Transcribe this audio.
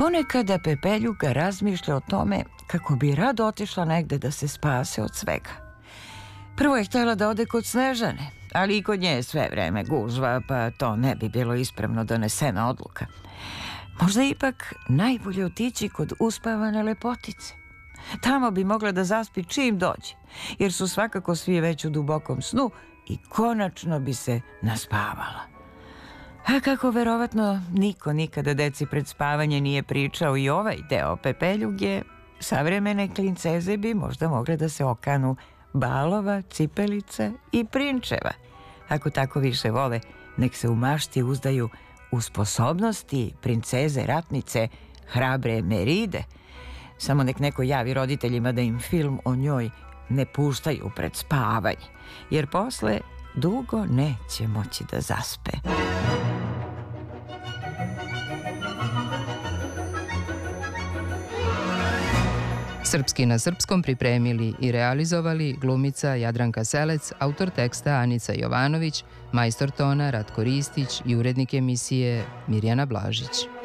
Ponekada Pepeljuga razmišlja o tome kako bi rado otišla negde da se spase od svega. Prvo je htjela da ode kod Snežane, ali i kod nje je sve vreme gužva, pa to ne bi bilo ispravno donesena odluka. Možda ipak najbolje otići kod uspavane lepotice. Tamo bi mogla da zaspi čim dođe, jer su svakako svi već u dubokom snu i konačno bi se naspavala. A kako verovatno niko nikada deci pred spavanje nije pričao i ovaj deo Pepeljuge, savremene klinceze bi možda mogle da se okanu balova, cipelica i prinčeva. Ako tako više vole, nek se u mašti uzdaju u sposobnosti princeze ratnice hrabre Meride. Samo nek neko javi roditeljima da im film o njoj ne puštaju pred spavanje, jer posle dugo neće moći da zaspe. Srpski na srpskom pripremili i realizovali glumica Jadranka Selec, autor teksta Anica Jovanović, majstor tona Ratko Ristić i urednik emisije Mirjana Blažić.